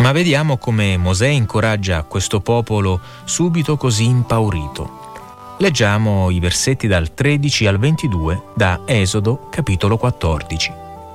Ma vediamo come Mosè incoraggia questo popolo subito così impaurito. Leggiamo i versetti dal 13 al 22 da Esodo capitolo 14.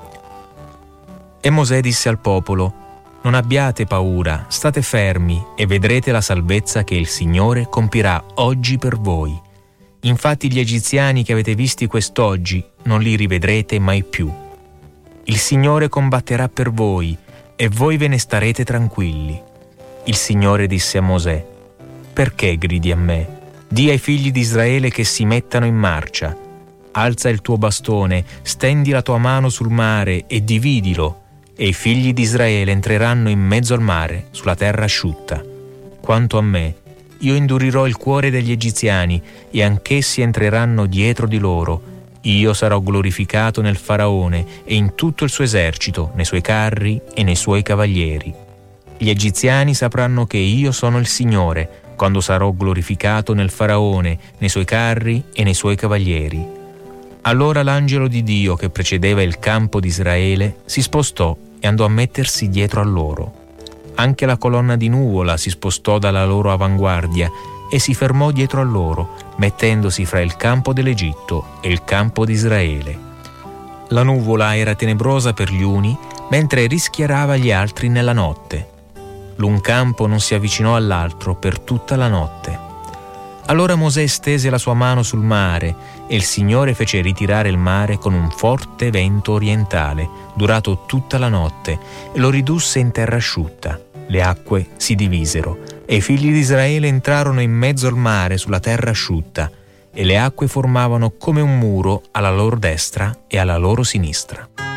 E Mosè disse al popolo: non abbiate paura, state fermi e vedrete la salvezza che il Signore compirà oggi per voi. Infatti gli egiziani che avete visti quest'oggi non li rivedrete mai più. Il Signore combatterà per voi e voi ve ne starete tranquilli. Il Signore disse a Mosè: perché gridi a me? Di ai figli di Israele che si mettano in marcia. Alza il tuo bastone, stendi la tua mano sul mare e dividilo, e i figli di Israele entreranno in mezzo al mare, sulla terra asciutta. Quanto a me, io indurirò il cuore degli egiziani, e anch'essi entreranno dietro di loro. Io sarò glorificato nel Faraone e in tutto il suo esercito, nei suoi carri e nei suoi cavalieri. Gli egiziani sapranno che io sono il Signore, quando sarò glorificato nel Faraone, nei suoi carri e nei suoi cavalieri. Allora l'angelo di Dio che precedeva il campo di Israele si spostò e andò a mettersi dietro a loro. Anche la colonna di nuvola si spostò dalla loro avanguardia e si fermò dietro a loro, mettendosi fra il campo dell'Egitto e il campo di Israele. La nuvola era tenebrosa per gli uni, mentre rischiarava gli altri nella notte. L'un campo non si avvicinò all'altro per tutta la notte. Allora Mosè stese la sua mano sul mare e il Signore fece ritirare il mare con un forte vento orientale, durato tutta la notte, e lo ridusse in terra asciutta. Le acque si divisero e i figli di Israele entrarono in mezzo al mare sulla terra asciutta, e le acque formavano come un muro alla loro destra e alla loro sinistra.